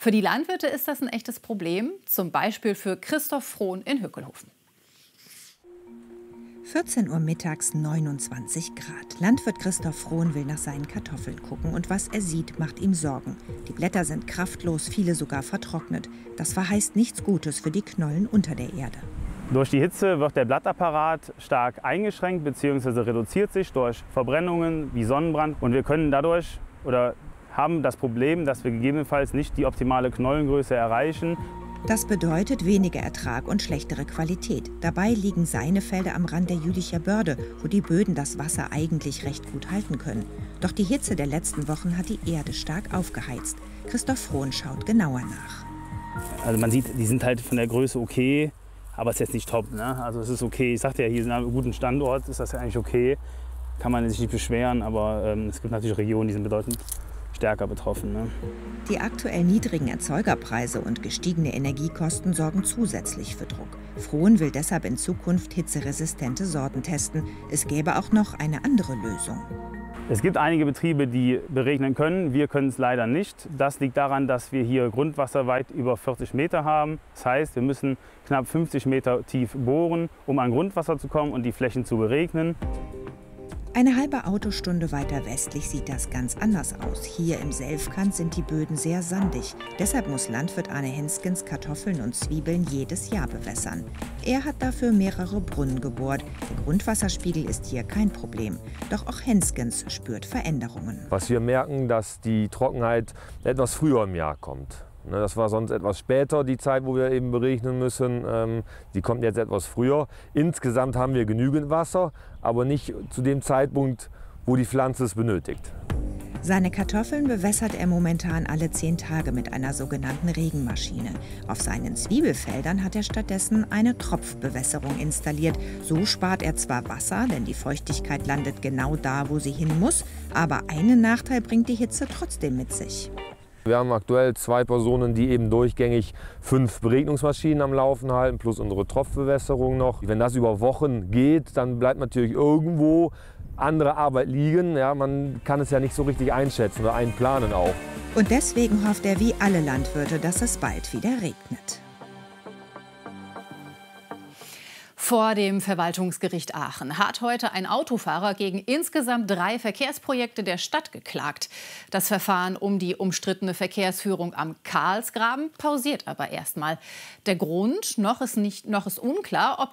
Für die Landwirte ist das ein echtes Problem, zum Beispiel für Christoph Frohn in Höckelhofen. 14 Uhr mittags, 29 Grad. Landwirt Christoph Frohn will nach seinen Kartoffeln gucken und was er sieht, macht ihm Sorgen. Die Blätter sind kraftlos, viele sogar vertrocknet. Das verheißt nichts Gutes für die Knollen unter der Erde. Durch die Hitze wird der Blattapparat stark eingeschränkt bzw. reduziert sich durch Verbrennungen wie Sonnenbrand. Und wir können dadurch oder haben das Problem, dass wir gegebenenfalls nicht die optimale Knollengröße erreichen. Das bedeutet weniger Ertrag und schlechtere Qualität. Dabei liegen seine Felder am Rand der Jülicher Börde, wo die Böden das Wasser eigentlich recht gut halten können. Doch die Hitze der letzten Wochen hat die Erde stark aufgeheizt. Christoph Frohn schaut genauer nach. Also man sieht, die sind halt von der Größe okay, aber es ist jetzt nicht top. Ne? Also es ist okay. Ich sagte ja, hier in einem guten Standort ist das ja eigentlich okay. Kann man sich nicht beschweren, aber es gibt natürlich Regionen, die sind bedeutend stärker betroffen. Ne? Die aktuell niedrigen Erzeugerpreise und gestiegene Energiekosten sorgen zusätzlich für Druck. Frohn will deshalb in Zukunft hitzeresistente Sorten testen. Es gäbe auch noch eine andere Lösung. Es gibt einige Betriebe, die beregnen können. Wir können es leider nicht. Das liegt daran, dass wir hier Grundwasser weit über 40 Meter haben. Das heißt, wir müssen knapp 50 Meter tief bohren, um an Grundwasser zu kommen und die Flächen zu beregnen. Eine halbe Autostunde weiter westlich sieht das ganz anders aus. Hier im Selfkant sind die Böden sehr sandig. Deshalb muss Landwirt Arne Henskens Kartoffeln und Zwiebeln jedes Jahr bewässern. Er hat dafür mehrere Brunnen gebohrt. Der Grundwasserspiegel ist hier kein Problem. Doch auch Henskens spürt Veränderungen. Was wir merken, dass die Trockenheit etwas früher im Jahr kommt. Das war sonst etwas später, die Zeit, wo wir eben beregnen müssen. Die kommt jetzt etwas früher. Insgesamt haben wir genügend Wasser, aber nicht zu dem Zeitpunkt, wo die Pflanze es benötigt. Seine Kartoffeln bewässert er momentan alle 10 Tage mit einer sogenannten Regenmaschine. Auf seinen Zwiebelfeldern hat er stattdessen eine Tropfbewässerung installiert. So spart er zwar Wasser, denn die Feuchtigkeit landet genau da, wo sie hin muss, aber einen Nachteil bringt die Hitze trotzdem mit sich. Wir haben aktuell 2 Personen, die eben durchgängig 5 Beregnungsmaschinen am Laufen halten, plus unsere Tropfbewässerung noch. Wenn das über Wochen geht, dann bleibt natürlich irgendwo andere Arbeit liegen. Ja, man kann es ja nicht so richtig einschätzen oder einplanen auch. Und deswegen hofft er wie alle Landwirte, dass es bald wieder regnet. Vor dem Verwaltungsgericht Aachen hat heute ein Autofahrer gegen insgesamt 3 Verkehrsprojekte der Stadt geklagt. Das Verfahren um die umstrittene Verkehrsführung am Karlsgraben pausiert aber erstmal. Der Grund? Noch ist unklar, ob